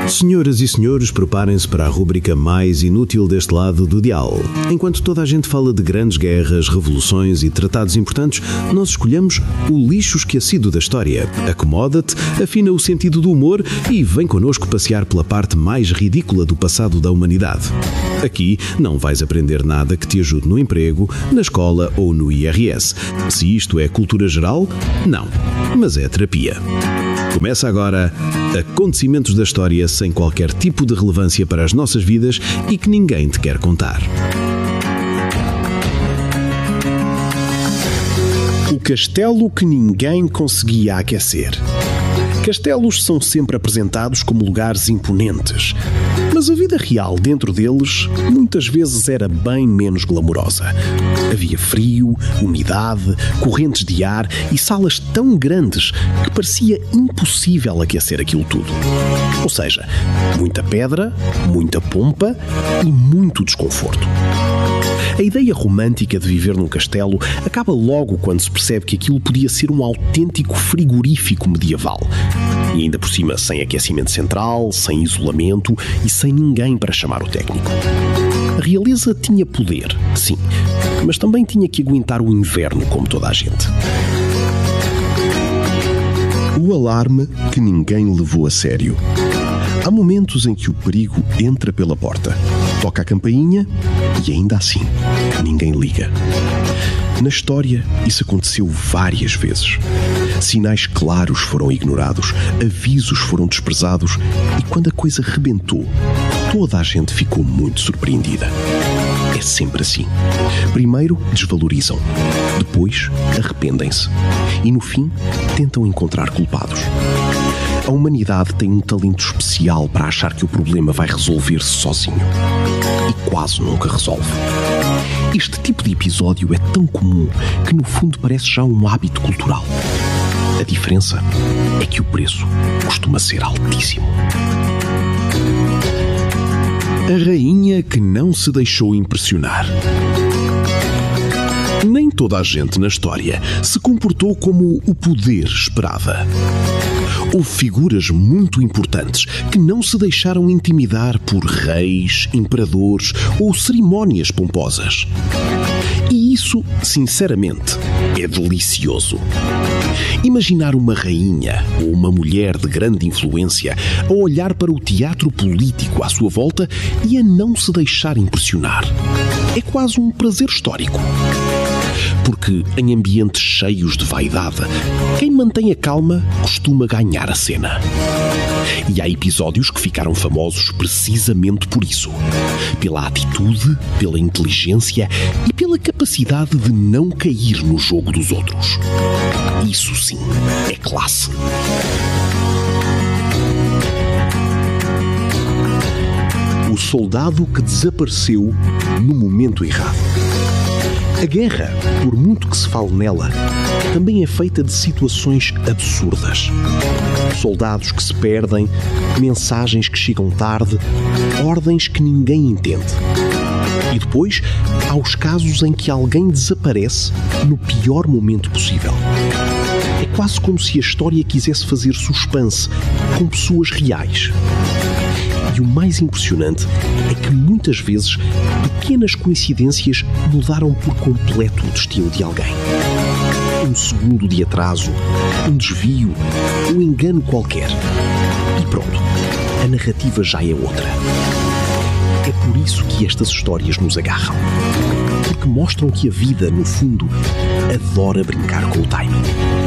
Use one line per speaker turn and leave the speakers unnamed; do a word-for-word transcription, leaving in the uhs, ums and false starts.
Senhoras e senhores, preparem-se para a rúbrica mais inútil deste lado do dial. Enquanto toda a gente fala de grandes guerras, revoluções e tratados importantes, nós escolhemos o lixo esquecido da história. Acomoda-te, afina o sentido do humor e vem connosco passear pela parte mais ridícula do passado da humanidade. Aqui não vais aprender nada que te ajude no emprego, na escola ou no I R S. Se isto é cultura geral, não, mas é terapia. Começa agora Acontecimentos da História sem qualquer tipo de relevância para as nossas vidas e que ninguém te quer contar.
O castelo que ninguém conseguia aquecer. Castelos são sempre apresentados como lugares imponentes, mas a vida real dentro deles muitas vezes era bem menos glamourosa. Havia frio, umidade, correntes de ar e salas tão grandes que parecia impossível aquecer aquilo tudo. Ou seja, muita pedra, muita pompa e muito desconforto. A ideia romântica de viver num castelo acaba logo quando se percebe que aquilo podia ser um autêntico frigorífico medieval. E ainda por cima sem aquecimento central, sem isolamento e sem ninguém para chamar o técnico. A realeza tinha poder, sim, mas também tinha que aguentar o inverno como toda a gente.
O alarme que ninguém levou a sério. Há momentos em que o perigo entra pela porta, toca a campainha e ainda assim ninguém liga. Na história, isso aconteceu várias vezes. Sinais claros foram ignorados, avisos foram desprezados e quando a coisa rebentou, toda a gente ficou muito surpreendida. É sempre assim. Primeiro desvalorizam, depois arrependem-se e no fim tentam encontrar culpados. A humanidade tem um talento especial para achar que o problema vai resolver-se sozinho. E quase nunca resolve. Este tipo de episódio é tão comum que no fundo parece já um hábito cultural. A diferença é que o preço costuma ser altíssimo.
A rainha que não se deixou impressionar. Nem toda a gente na história se comportou como o poder esperava. Houve figuras muito importantes que não se deixaram intimidar por reis, imperadores ou cerimónias pomposas. E isso, sinceramente, é delicioso. Imaginar uma rainha ou uma mulher de grande influência a olhar para o teatro político à sua volta e a não se deixar impressionar. É quase um prazer histórico. Porque em ambientes cheios de vaidade, quem mantém a calma costuma ganhar a cena. E há episódios que ficaram famosos precisamente por isso. Pela atitude, pela inteligência e pela capacidade de não cair no jogo dos outros. Isso sim é classe.
O soldado que desapareceu no momento errado. A guerra, por muito que se fale nela, também é feita de situações absurdas. Soldados que se perdem, mensagens que chegam tarde, ordens que ninguém entende. E depois, há os casos em que alguém desaparece no pior momento possível. É quase como se a história quisesse fazer suspense com pessoas reais. E o mais impressionante é que muitas vezes pequenas coincidências mudaram por completo o destino de alguém. Um segundo de atraso, um desvio, um engano qualquer. E pronto, a narrativa já é outra. É por isso que estas histórias nos agarram. Porque mostram que a vida, no fundo, adora brincar com o timing.